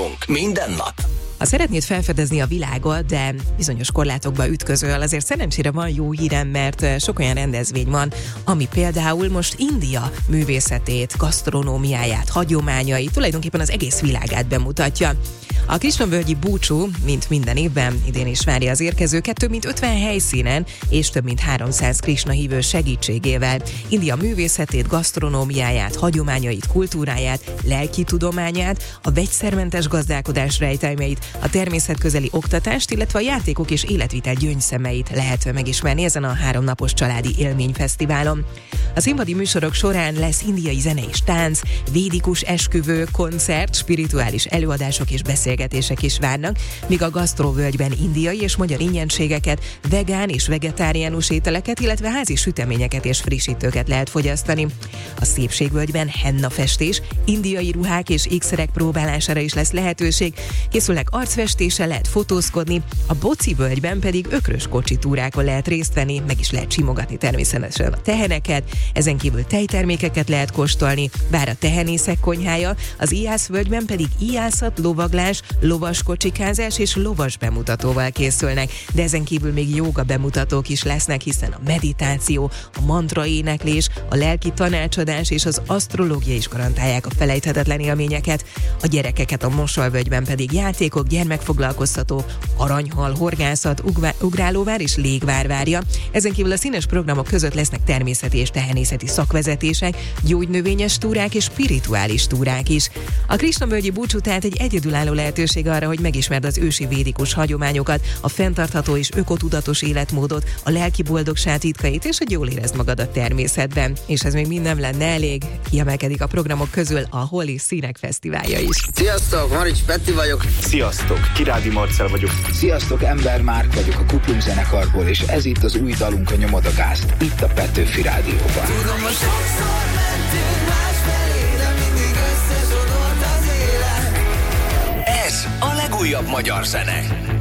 Indulunk minden nap. Ha szeretnéd felfedezni a világot, de bizonyos korlátokba ütközöl, azért szerencsére van jó hírem, mert sok olyan rendezvény van, ami például most India művészetét, gasztronómiáját, hagyományait, tulajdonképpen az egész világát bemutatja. A Krisnavölgyi búcsú, mint minden évben, idén is várja az érkezőket több mint 50 helyszínen és több mint 300 Krisna hívő segítségével. India művészetét, gasztronómiáját, hagyományait, kultúráját, lelki tudományát, a vegyszermentes gazdálkodás rejtelmeit, a természetközeli oktatást, illetve a játékok és életvitel gyöngyszemeit lehet megismerni ezen a 3 napos családi élményfesztiválon. A színpadi műsorok során lesz indiai zene és tánc, védikus esküvő, koncert, spirituális előadások és beszélgetések is várnak, míg a gasztróvölgyben indiai és magyar ingyenségeket, vegán és vegetáriánus ételeket, illetve házi süteményeket és frissítőket lehet fogyasztani. A Szépségvölgyben henna festés, indiai ruhák és ékszerek próbálására is lesz lehetőség, készülnek arcfestéssel, lehet fotózkodni, a Boci völgyben pedig ökrös kocsitúrákon lehet részt venni, meg is lehet simogatni természetesen a teheneket, ezen kívül tejtermékeket lehet kóstolni, bár a tehenészek konyhája, az Ijász völgyben pedig ijászat, lovaglás, lovas kocsikázás és lovas bemutatóval készülnek, de ezen kívül még jóga bemutatók is lesznek, hiszen a meditáció, a mantra éneklés, a lelki tanácsadás és az asztrológia is garantálják a felejthetetlen élményeket. A gyerekeket a Mosolvölgyben pedig játékok, gyermekfoglalkoztató, aranyhal, horgászat, ugrálóvár és légvár várja. Ezen kívül a színes programok között lesznek természeti és tehenészeti szakvezetések, gyógynövényes túrák és spirituális túrák is. A Krisnavölgyi búcsú tehát egy egyedülálló lehetőség arra, hogy megismerd az ősi védikus hagyományokat, a fenntartható és ökotudatos életmódot, a lelki boldogság titkait, és hogy jól érezd magad a természetben. És ez még mind nem lenne elég, kiemelkedik a programok közül a Holi Színek Fesztiválja is. Sziasztok, Marics Peti vagyok. Sziasztok, Kirádi Marcell vagyok. Sziasztok, Ember Márk vagyok a Kuplung zenekarból, és ez itt az új dalunk, a Nyomod a gázt, itt a Petőfi Rádióban. Tudom, most sokszor mentünk másfelé, de mindig összezsodort az élet. Ez a legújabb magyar zene.